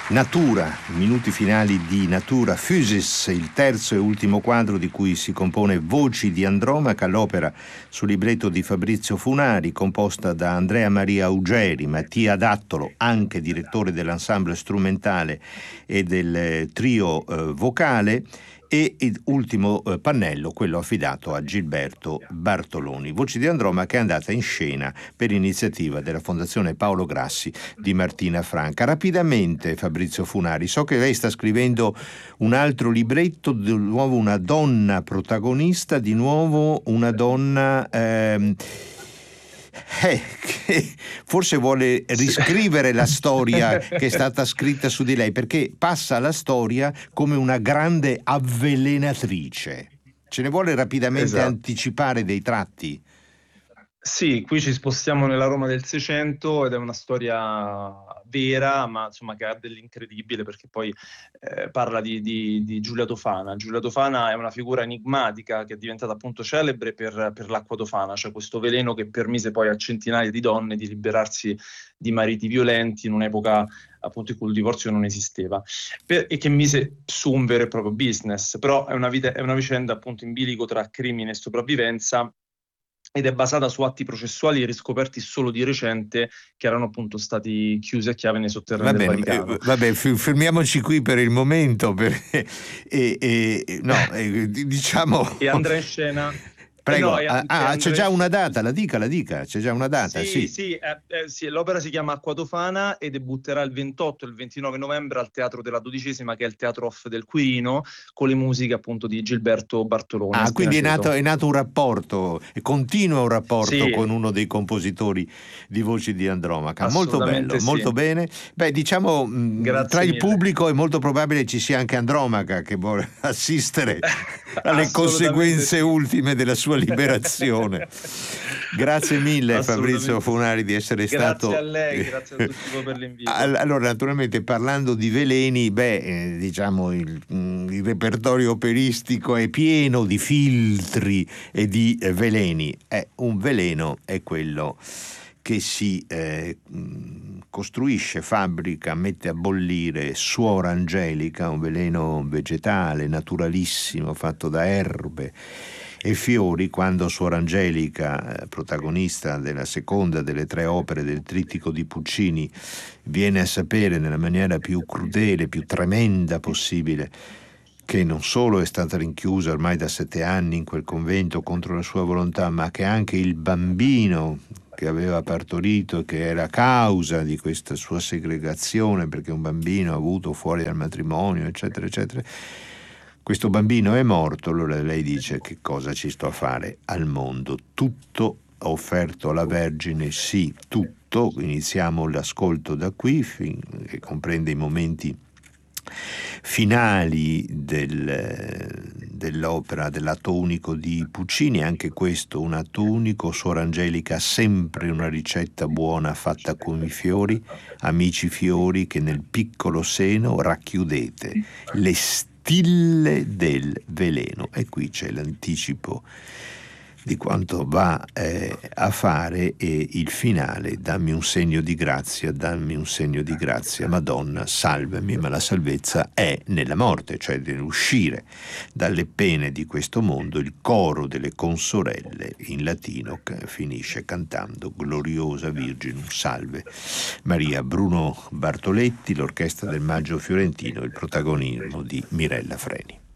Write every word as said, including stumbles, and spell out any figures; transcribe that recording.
Natura, i minuti finali di Natura Physis, il terzo e ultimo quadro di cui si compone Voci di Andromaca, l'opera su libretto di Fabrizio Funari, composta da Andrea Maria Ugeri, Mattia Dattolo, anche direttore dell'ensemble strumentale e del trio eh, vocale, e il ultimo eh, pannello, quello affidato a Gilberto Bartoloni. Voci di Andromaca è andata in scena per iniziativa della Fondazione Paolo Grassi di Martina Franca. Rapidamente, Fabrizio Funari, so che lei sta scrivendo un altro libretto, di nuovo una donna protagonista, di nuovo una donna ehm, eh, che forse vuole riscrivere la storia che è stata scritta su di lei, perché passa la storia come una grande avvelenatrice. Ce ne vuole rapidamente Esatto. anticipare dei tratti? Sì, qui ci spostiamo nella Roma del Seicento ed è una storia vera, ma insomma che ha dell'incredibile perché poi eh, parla di, di- di Giulia Tofana. Giulia Tofana è una figura enigmatica che è diventata appunto celebre per, per l'acqua tofana, cioè questo veleno che permise poi a centinaia di donne di liberarsi di mariti violenti in un'epoca appunto in cui il divorzio non esisteva per- e che mise su un vero e proprio business. Però è una, vita- è una vicenda appunto in bilico tra crimine e sopravvivenza ed è basata su atti processuali riscoperti solo di recente che erano appunto stati chiusi a chiave nei sotterranei Va del bene, Vaticano. eh, vabbè, f- fermiamoci qui per il momento, perché, e, e- no, eh, di- diciamo... E andrà in scena... Eh no, Prego, e, ah, e ah, c'è andrà in già una scena... data, la dica, la dica, c'è già una data, Sì, sì. sì, eh, eh, sì, l'opera si chiama Acqua Tofana e debutterà il ventotto e il ventinove novembre al Teatro della Dodicesima, che è il Teatro Off del Quirino, con le musiche appunto di Gilberto Bartoloni, Ah, appena quindi è nato, acceso. è nato un rapporto, e continua un rapporto Sì, con uno dei compositori di Voci di Andromaca. Molto bello, assolutamente sì. molto bene. Beh, diciamo, mh, tra Grazie il mille. pubblico è molto probabile ci sia anche Andromaca che vuole assistere alle Assolutamente conseguenze sì. ultime della sua liberazione. Grazie mille Fabrizio Assolutamente sì. Funari di essere Grazie a stato... lei, grazie a tutti voi per l'invito. All- Allora, naturalmente parlando di veleni, beh, eh, diciamo il, mm, il repertorio operistico è pieno di filtri e di eh, veleni. Eh, un veleno è quello che si eh, mh, costruisce, fabbrica, mette a bollire suora angelica, un veleno vegetale, naturalissimo, fatto da erbe e fiori, quando Suor Angelica, eh, protagonista della seconda delle tre opere del trittico di Puccini, viene a sapere nella maniera più crudele, più tremenda possibile, che non solo è stata rinchiusa ormai da sette anni in quel convento contro la sua volontà, ma che anche il bambino che aveva partorito e che era causa di questa sua segregazione, perché un bambino avuto fuori dal matrimonio, eccetera, eccetera, questo bambino è morto. Allora lei dice: che cosa ci sto a fare al mondo? Tutto offerto alla Vergine, sì, tutto. Iniziamo l'ascolto da qui, fin- che comprende i momenti finali del, dell'opera dell'atto unico di Puccini. Anche questo un atto unico. Suor Angelica ha sempre una ricetta buona fatta con i fiori, amici fiori che nel piccolo seno racchiudete le stille del veleno. E qui c'è l'anticipo di quanto va eh, a fare, e il finale: dammi un segno di grazia, dammi un segno di grazia, Madonna, salvami. Ma la salvezza è nella morte, cioè nell'uscire dalle pene di questo mondo. Il coro delle consorelle in latino finisce cantando Gloriosa Virginum Salve Maria. Bruno Bartoletti, l'orchestra del Maggio Fiorentino, il protagonismo di Mirella Freni.